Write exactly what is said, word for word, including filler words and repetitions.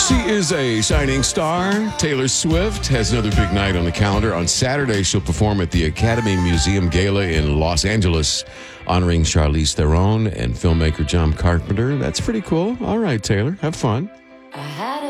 She is a shining star. Taylor Swift has another big night on the calendar. On Saturday, she'll perform at the Academy Museum Gala in Los Angeles, honoring Charlize Theron and filmmaker John Carpenter. That's pretty cool. All right, Taylor, have fun.